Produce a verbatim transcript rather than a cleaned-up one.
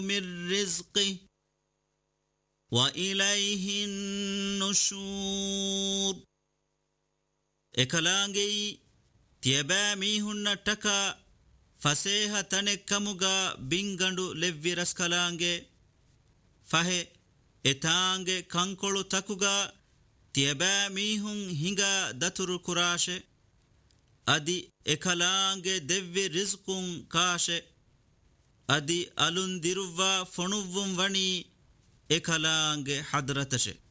من رزقه وإليه النشور إكلانجي تيبامي هن تكا فسيها تنكمغا بينغندو لفي رسكلانجي فهي إتانجي كنكولو تكوغا تيبامي هن هنگا دتر كراشه أدي إكلانجي دفي رزقون كاشه أدي ألون ديروا فنوون وني إكلانجي حضرتشه